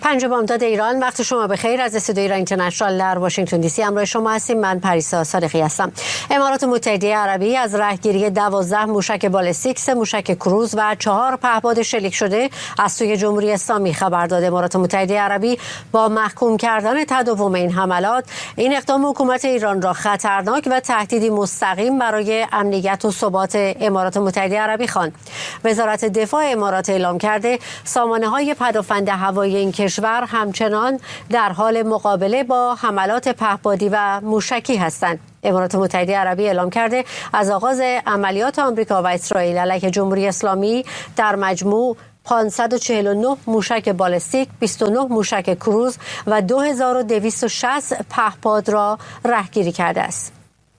5 بامداد ایران، وقت شما بخیر. از استودیوی ایران اینترنشنال در واشنگتن دی سی همراه شما هستیم. من پریسا صادقی هستم. امارات متحده عربی از رهگیری 12 موشک بالستیک، 3 موشک کروز و 4 پهپاد شلیک شده از سوی جمهوری اسلامی خبر داد. امارات متحده عربی با محکوم کردن تداوم این حملات، این اقدام حکومت ایران را خطرناک و تهدیدی مستقیم برای امنیت و ثبات امارات متحده عربی خواند. وزارت دفاع امارات اعلام کرده سامانه‌های پدافند هوایی این کشور همچنان در حال مقابله با حملات پهپادی و موشکی هستند. امارات متحده عربی اعلام کرده از آغاز عملیات آمریکا و اسرائیل علیه جمهوری اسلامی در مجموع 549 موشک بالستیک، 29 موشک کروز و 2260 پهپاد را رهگیری کرده است.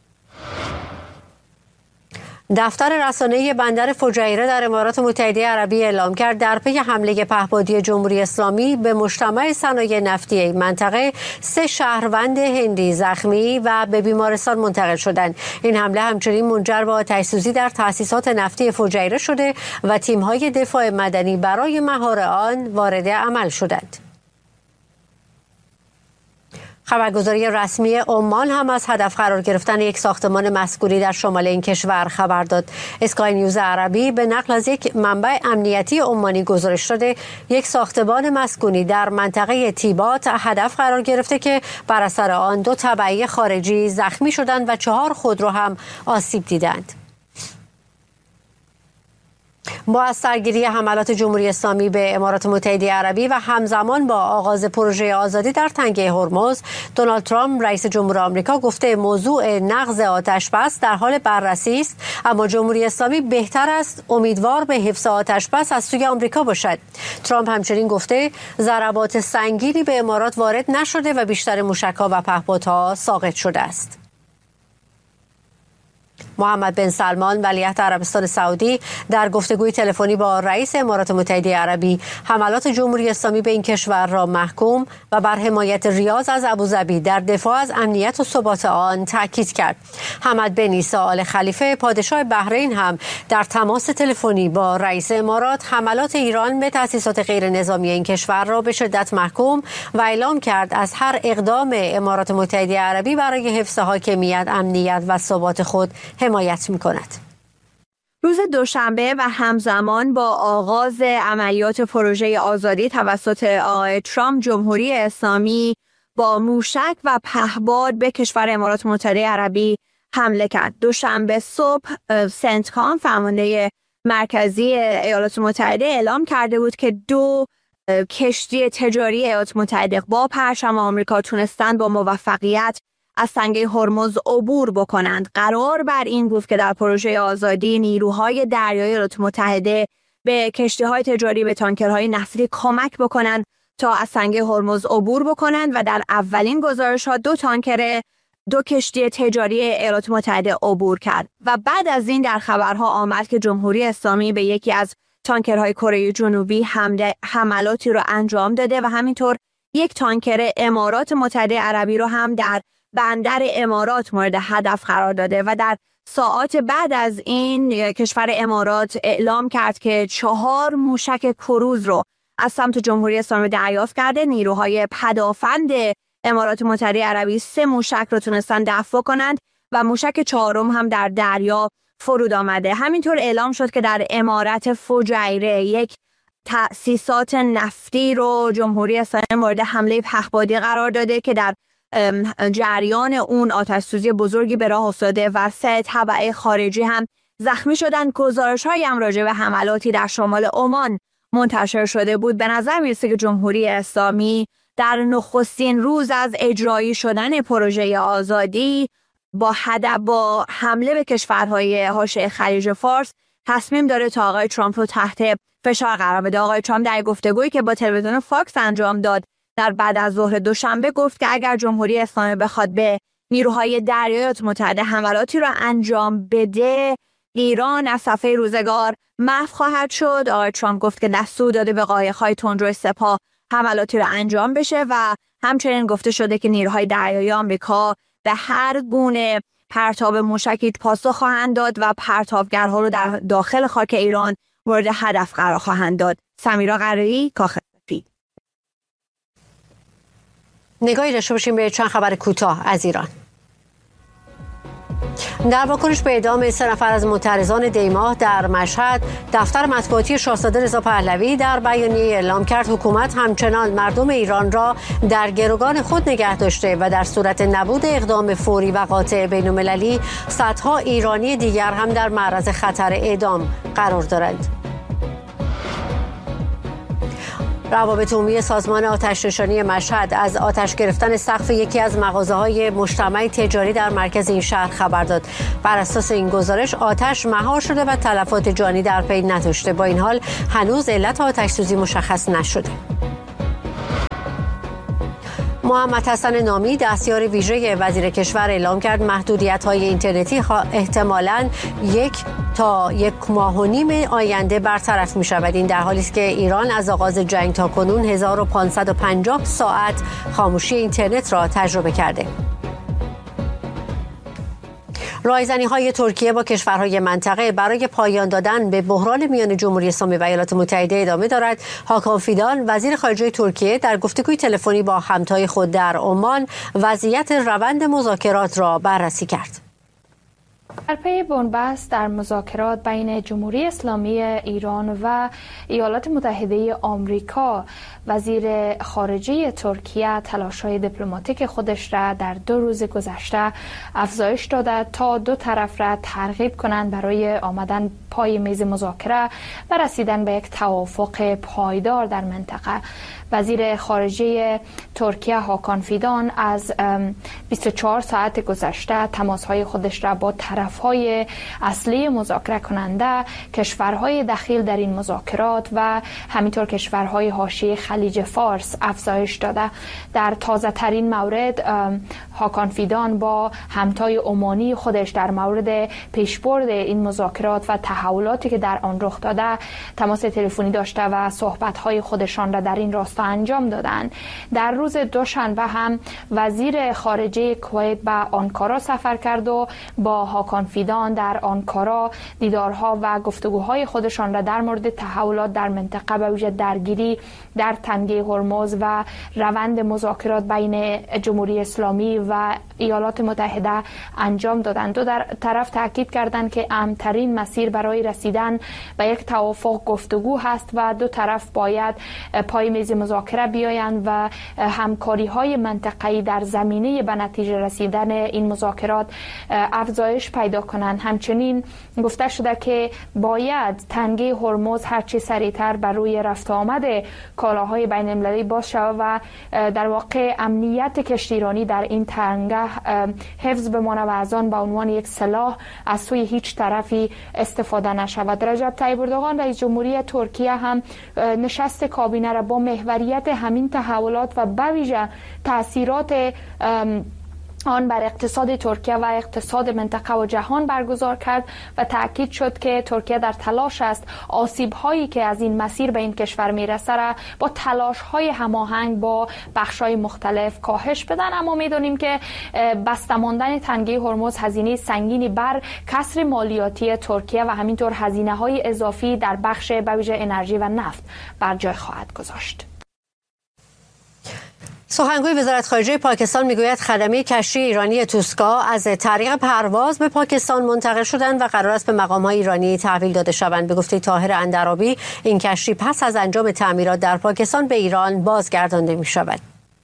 دفتر رسانه‌ای بندر فجیره در امارات متحده عربی اعلام کرد در پی حمله پهپادی جمهوری اسلامی به مجتمع صنایع نفتی این منطقه 3 شهروند هندی زخمی و به بیمارستان منتقل شدند. این حمله همچنین منجر به آتش‌سوزی در تأسیسات نفتی فجیره شده و تیم‌های دفاع مدنی برای مهار آن وارد عمل شدند. خبرگزاری رسمی عمان هم از هدف قرار گرفتن یک ساختمان مسکونی در شمال این کشور خبر داد. اسکای نیوز عربی به نقل از یک منبع امنیتی عمانی گزارش داده یک ساختمان مسکونی در منطقه تیبات هدف قرار گرفته که بر اثر آن 2 تبعی خارجی زخمی شدند و 4 خودرو هم آسیب دیدند. با از سرگیری حملات جمهوری اسلامی به امارات متحده عربی و همزمان با آغاز پروژه آزادی در تنگه هرمز، دونالد ترامپ رئیس جمهور آمریکا گفته موضوع نقض آتشبس در حال بررسی است، اما جمهوری اسلامی بهتر است امیدوار به حفظ آتشبس از سوی آمریکا باشد. ترامپ همچنین گفته ضربات سنگینی به امارات وارد نشده و بیشتر موشک‌ها و پهپادها ساقط شده است. محمد بن سلمان ولیعهد عربستان سعودی در گفتگوی تلفنی با رئیس امارات متحده عربی حملات جمهوری اسلامی به این کشور را محکوم و بر حمایت ریاض از ابوظبی در دفاع از امنیت و ثبات آن تاکید کرد. حمد بن عیسی آل خلیفه پادشاه بحرین هم در تماس تلفنی با رئیس امارات حملات ایران به تأسیسات غیر نظامی این کشور را به شدت محکوم و اعلام کرد از هر اقدام امارات متحده عربی برای حفظ حاکمیت، امنیت و ثبات خود حمایت می‌کند. روز دوشنبه و همزمان با آغاز عملیات پروژه آزادی توسط آقای ترامپ، جمهوری اسلامی با موشک و پهپاد به کشور امارات متحده عربی حمله کرد. دوشنبه صبح سنتکام، فرمانده مرکزی ایالات متحده، اعلام کرده بود که 2 کشتی تجاری ایالات متحده با پرچم آمریکا تونستند با موفقیت از تنگه هرمز عبور بکنند. قرار بر این بود که در پروژه آزادی نیروهای دریایی ایالات متحده به کشتی‌های تجاری، به تانکرهای نفتی کمک بکنند تا از تنگه هرمز عبور بکنند و در اولین گزارش‌ها 2 کشتی تجاری ایالات متحده عبور کرد و بعد از این در خبرها آمد که جمهوری اسلامی به یکی از تانکرهای کره جنوبی حملاتی رو انجام داده و همینطور یک تانکر امارات متحده عربی رو هم در بندر امارات مورد هدف قرار داده و در ساعات بعد از این کشور امارات اعلام کرد که 4 موشک کروز رو از سمت جمهوری اسلامی دریافت کرده. نیروهای پدافند امارات متحده عربی 3 موشک رو تونستن دفع کنند و موشک 4م هم در دریا فرود آمده. همینطور اعلام شد که در امارت فجیره یک تأسیسات نفتی رو جمهوری اسلامی مورد حمله پهپادی قرار داده که در جریان اون آتش‌سوزی بزرگی به راه افتاده و 3 تبع خارجی هم زخمی شدند. گزارش‌هایی هم راجع به حملاتی در شمال عمان منتشر شده بود. به نظر میرسه که جمهوری اسلامی در نخستین روز از اجرایی شدن پروژه آزادی با حمله به کشورهای حاشیه خلیج فارس تصمیم داره تا آقای ترامپ رو تحت فشار قرار بده. آقای ترامپ در گفتگویی که با تلویزیون فاکس انجام داد در بعد از ظهر دوشنبه گفت که اگر جمهوری اسلامی بخواد به نیروهای دریایی ایالات متحده حملاتی را انجام بده، ایران از صفحه روزگار محو خواهد شد. آقای ترامپ گفت که دستور داده به قایق‌های تندرو سپاه حملاتی را انجام بشه و همچنین گفته شده که نیروهای دریایی آمریکا به هر گونه پرتاب موشکی پاسخ خواهند داد و پرتابگرها رو در داخل خاک ایران مورد هدف قرار خواهند داد. سمیرا قرایی، کاخ نگاهی داشته باشیم به چند خبر کوتاه از ایران. در واکنش به اعدام 3 نفر از معترضان دیماه در مشهد، دفتر مطبوعاتی شاهزاده رضا پهلوی در بیانیه اعلام کرد حکومت همچنان مردم ایران را در گروگان خود نگه داشته و در صورت نبود اقدام فوری و قاطع بین‌المللی صدها ایرانی دیگر هم در معرض خطر اعدام قرار دارند. روابط عمومی سازمان آتش‌نشانی مشهد از آتش گرفتن سقف یکی از مغازه‌های مجتمع تجاری در مرکز این شهر خبر داد. بر اساس این گزارش آتش مهار شده و تلفات جانی در پی نداشته. با این حال هنوز علت آتش‌سوزی مشخص نشده. محمد حسن نامی دستیار ویژه وزیر کشور اعلام کرد محدودیت‌های اینترنتی احتمالاً 1 تا 1.5 ماه آینده برطرف می‌شود. این در حالی است که ایران از آغاز جنگ تا کنون 1550 ساعت خاموشی اینترنت را تجربه کرده. رایزنی‌های ترکیه با کشورهای منطقه برای پایان دادن به بحران میان جمهوری اسلامی و ایالات متحده ادامه دارد. هاکان فیدان وزیر خارجه ترکیه در گفتگوی تلفنی با همتای خود در عمان وضعیت روند مذاکرات را بررسی کرد. در پی بنبست در مذاکرات بین جمهوری اسلامی ایران و ایالات متحده آمریکا، وزیر خارجه ترکیه تلاش‌های دیپلماتیک خودش را در 2 روز گذشته افزایش داده تا دو طرف را ترغیب کنند برای آمدن پای میز مذاکره و رسیدن به یک توافق پایدار در منطقه. وزیر خارجه ترکیه هاکان فیدان از 24 ساعت گذشته تماس‌های خودش را با طرف‌های اصلی مذاکره کننده، کشورهای دخیل در این مذاکرات و همینطور کشورهای حاشیه خلیج فارس افزایش داده. در تازه ترین مورد هاکان فیدان با همتای عمانی خودش در مورد پیشبرد این مذاکرات و تحولاتی که در آن رخ داده تماس تلفنی داشته و صحبت‌های خودشان را در این راستا انجام دادند. در روز دوشنبه هم وزیر خارجه کویت به آنکارا سفر کرد و با هاکان فیدان در آنکارا دیدارها و گفتگوهای خودشان را در مورد تحولات در منطقه به ویژه درگیری در تنگه هرمز و روند مذاکرات بین جمهوری اسلامی و ایالات متحده انجام دادند. دو طرف تاکید کردند که امن‌ترین مسیر برای رسیدن به یک توافق گفتگو هست و دو طرف باید پای میز مذاکره بیایند و همکاری‌های منطقه‌ای در زمینه به نتیجه رسیدن این مذاکرات افزایش پیدا کنند. همچنین گفته شده که باید تنگه هرمز هرچی سریعتر بر روی رفت آمد کالاهای بین المللی باز شود و در واقع امنیت کشتیرانی در این تنگه حفظ بمانه و از آن به عنوان یک سلاح از سوی هیچ طرفی استفاده نشود. رجب طیب اردوغان رئیس جمهوری ترکیه هم نشست کابینه را با محوریت همین تحولات و به ویژه تاثیرات آن بر اقتصاد ترکیه و اقتصاد منطقه و جهان برگزار کرد و تاکید شد که ترکیه در تلاش است آسیب‌هایی که از این مسیر به این کشور میرسه را با تلاش‌های هماهنگ با بخش‌های مختلف کاهش بدن. اما می‌دونیم که بسته ماندن تنگه هرمز هزینه سنگینی بر کسر مالیاتی ترکیه و همینطور هزینه‌های اضافی در بخش به ویژه انرژی و نفت بر جای خواهد گذاشت. سخنگوی وزارت خارجه پاکستان میگوید خدمه کشتی ایرانی توسکا از طریق پرواز به پاکستان منتقل شدند و قرار است به مقام‌های ایرانی تحویل داده شوند. به گفته طاهر اندرابی این کشتی پس از انجام تعمیرات در پاکستان به ایران بازگردانده می‌شود.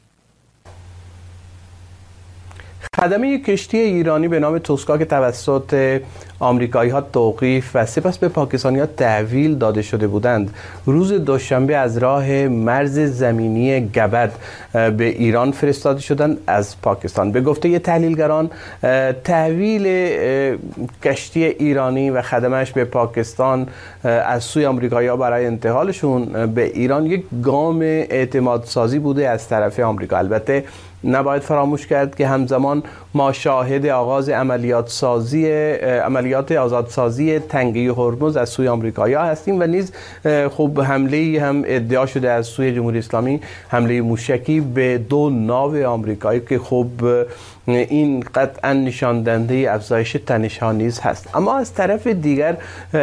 خدمه کشتی ایرانی به نام توسکا که توسط آمریکایی‌ها توقیف و سپس به پاکستانی‌ها تحویل داده شده بودند، روز دوشنبه از راه مرز زمینی گبد به ایران فرستاده شدند از پاکستان. به گفته تحلیلگران تحویل کشتی ایرانی و خدمه‌اش به پاکستان از سوی آمریکایی‌ها برای انتقالشون به ایران یک گام اعتماد سازی بوده از طرف آمریکا. البته نباید فراموش کرد که همزمان ما شاهد آغاز عملیات آزادسازی تنگه هرمز از سوی آمریکایی‌ها هستیم و نیز خب حمله‌ای هم ادعا شده از سوی جمهوری اسلامی، حمله موشکی به 2 ناو آمریکایی که خب این قطعا نشان دهنده افزایش تنش‌ها نیز هست. اما از طرف دیگر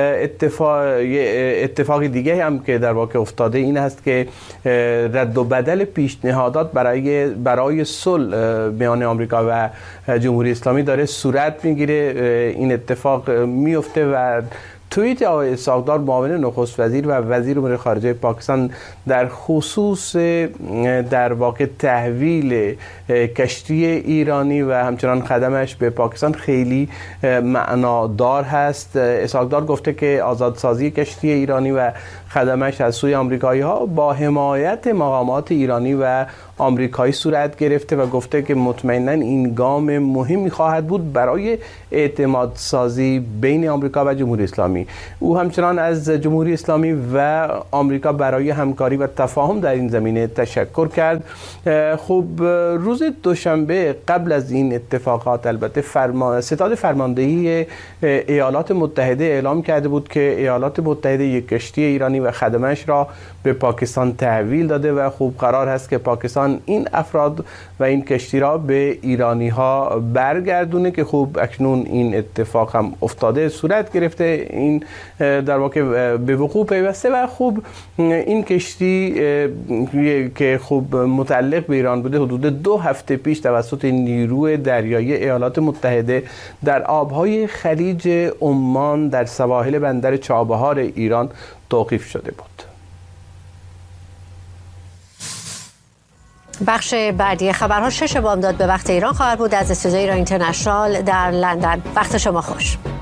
اتفاق دیگه هم که در واقع افتاده این است که رد و بدل پیشنهادات برای صلح میان آمریکا و جمهوری اسلامی داره صورت میگیره. این اتفاق میفته و توییت آقای اسحاق‌دار معاون نخست وزیر و وزیر امور خارجه پاکستان در خصوص در واقع تحویل کشتی ایرانی و همچنان خدمش به پاکستان خیلی معنادار هست. اسحاق‌دار گفته که آزادسازی کشتی ایرانی و خدمش از سوی آمریکایی‌ها با حمایت مقامات ایرانی و آمریکایی صورت گرفته و گفته که مطمئناً این گام مهمی خواهد بود برای اعتماد سازی بین آمریکا و جمهوری اسلامی. او همچنان از جمهوری اسلامی و آمریکا برای همکاری و تفاهم در این زمینه تشکر کرد. خب روز دوشنبه قبل از این اتفاقات البته ستاد فرماندهی ایالات متحده اعلام کرده بود که ایالات متحده یک کشتی ایرانی و خدمش را به پاکستان تحویل داده و خب قرار هست که پاکستان این افراد و این کشتی را به ایرانی ها برگردونه که خب اکنون این اتفاق هم افتاده، صورت گرفته، این در واقع به وقوع پیوسته و خب این کشتی که خب متعلق به ایران بوده حدود 2 هفته پیش توسط نیروی دریایی ایالات متحده در آبهای خلیج عمان در سواحل بندر چابهار ایران توقیف شده بود. بخش بعدی خبرها 6 بامداد به وقت ایران خواهد بود از استودیوی ایران اینترنشنال در لندن. وقت شما خوش.